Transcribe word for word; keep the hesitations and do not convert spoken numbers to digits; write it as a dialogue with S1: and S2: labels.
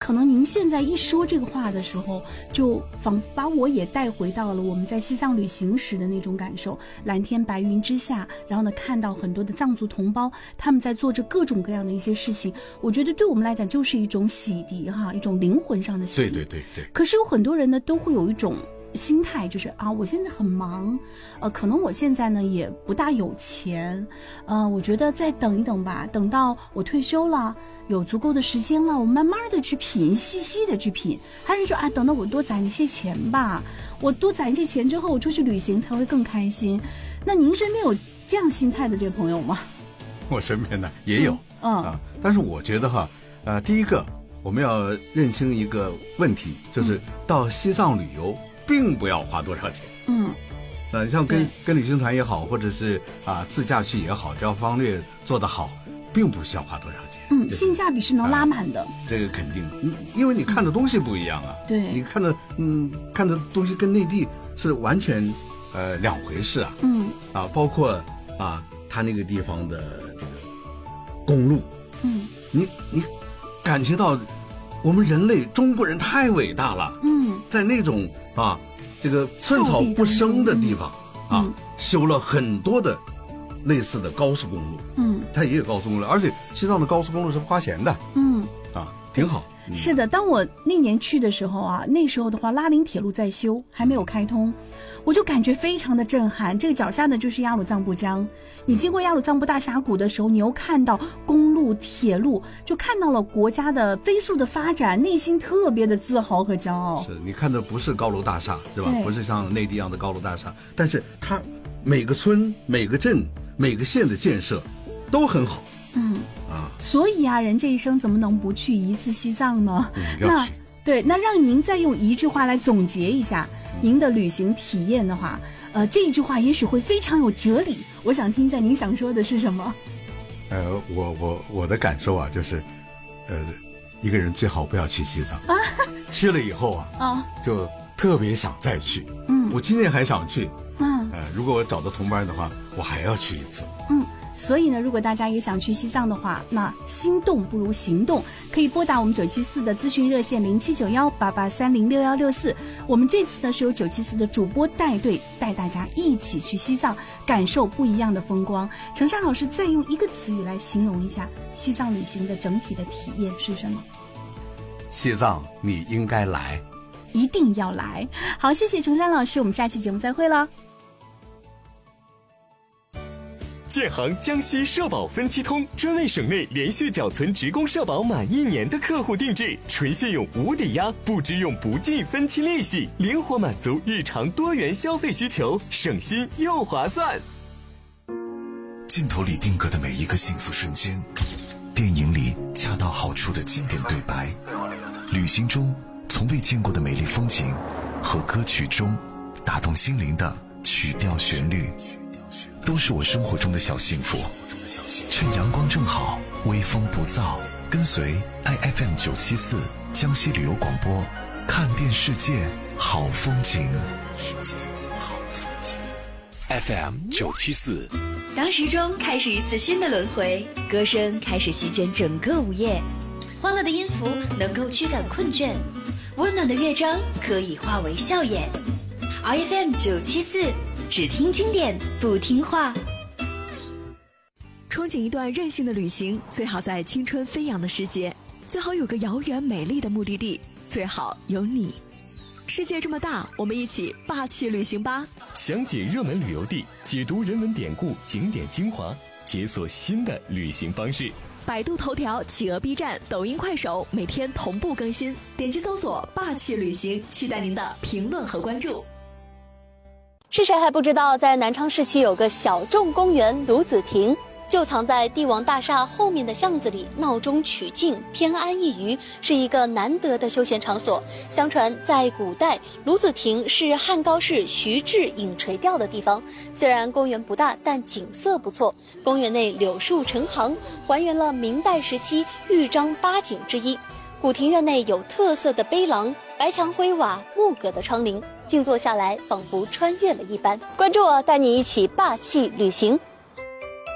S1: 可能您现在一说这个话的时候，就仿佛把我也带回到了我们在西藏旅行时的那种感受，蓝天白云之下，然后呢看到很多的藏族同胞他们在做着各种各样的一些事情，我觉得对我们来讲就是一种洗涤哈，一种灵魂上的洗涤。
S2: 对对对对。
S1: 可是有很多人呢都会有一种心态，就是啊，我现在很忙，呃，可能我现在呢也不大有钱，呃，我觉得再等一等吧，等到我退休了，有足够的时间了，我慢慢的去品，细细的去品。还是说啊，等到我多攒一些钱吧，我多攒一些钱之后，我出去旅行才会更开心。那您身边有这样心态的这个朋友吗？
S2: 我身边呢也有，
S1: 嗯, 嗯
S2: 啊，但是我觉得哈，呃，第一个我们要认清一个问题，就是到西藏旅游并不要花多少钱。
S1: 嗯，
S2: 呃，像跟跟旅行团也好，或者是啊自驾去也好，只要方略做得好，并不需要花多少钱。
S1: 嗯，性价比是能拉满的。
S2: 啊、这个肯定，因为你看的东西不一样啊。
S1: 嗯、对，
S2: 你看的嗯看的东西跟内地是完全呃两回事啊。
S1: 嗯
S2: 啊，包括啊他那个地方的这个公路，
S1: 嗯，
S2: 你你感觉到我们人类中国人太伟大了。
S1: 嗯，
S2: 在那种啊这个寸草不生的地方、嗯、啊、嗯、修了很多的类似的高速公路。
S1: 嗯，
S2: 它也有高速公路，而且西藏的高速公路是花钱的。
S1: 嗯，
S2: 啊，挺好。
S1: 嗯、是的，当我那年去的时候啊，那时候的话拉林铁路在修，还没有开通，我就感觉非常的震撼。这个脚下呢就是雅鲁藏布江，你经过雅鲁藏布大峡谷的时候，你又看到公路铁路，就看到了国家的飞速的发展，内心特别的自豪和骄傲。
S2: 是你看的不是高楼大厦，是吧？不是像内地一样的高楼大厦，但是它每个村每个镇每个县的建设都很好。
S1: 嗯
S2: 啊，
S1: 所以啊，人这一生怎么能不去一次西藏呢？
S2: 嗯，要去。
S1: 那对，那让您再用一句话来总结一下您的旅行体验的话，呃，这一句话也许会非常有哲理。我想听一下您想说的是什么？
S2: 呃，我我我的感受啊，就是，呃，一个人最好不要去西藏，啊、去了以后啊，啊，就特别想再去。嗯，我今年还想去。嗯，呃，如果我找到同伴的话，我还要去一次。
S1: 嗯。所以呢，如果大家也想去西藏的话，那心动不如行动，可以拨打我们九七四的咨询热线零七九幺八八三零六幺六四。我们这次呢是由九七四的主播带队，带大家一起去西藏，感受不一样的风光。程山老师再用一个词语来形容一下西藏旅行的整体的体验是什么？
S2: 西藏你应该来，
S1: 一定要来。好，谢谢程山老师，我们下期节目再会了。
S3: 建行江西社保分期通专为省内连续缴存职工社保满一年的客户定制，纯信用无抵押，不支用不计分期利息，灵活满足日常多元消费需求，省心又划算。
S4: 镜头里定格的每一个幸福瞬间，电影里恰到好处的经典对白，旅行中从未见过的美丽风景，和歌曲中打动心灵的曲调旋律，都是我生活中的小幸福。趁阳光正好，微风不燥，跟随 I F M 九七四江西旅游广播，看遍世界好风景。
S5: F M 九七四，
S6: 当时钟开始一次新的轮回，歌声开始席卷整个午夜，欢乐的音符能够驱赶困倦，温暖的乐章可以化为笑颜。I F M 九七四。只听经典，不听话。
S7: 憧憬一段任性的旅行，最好在青春飞扬的时节，最好有个遥远美丽的目的地，最好有你。世界这么大，我们一起霸气旅行吧！
S3: 详解热门旅游地，解读人文典故、景点精华，解锁新的旅行方式。
S7: 百度头条、企鹅 B 站、抖音、快手每天同步更新，点击搜索“霸气旅行”，期待您的评论和关注。
S8: 是谁还不知道，在南昌市区有个小众公园卢子亭，就藏在帝王大厦后面的巷子里，闹中取静，偏安一隅，是一个难得的休闲场所。相传在古代，卢子亭是汉高士徐志引垂钓的地方。虽然公园不大，但景色不错。公园内柳树成行，还原了明代时期豫章八景之一。古庭院内有特色的碑廊，白墙灰瓦，木格的窗棂，静坐下来仿佛穿越了一般。关注我，带你一起霸气旅行。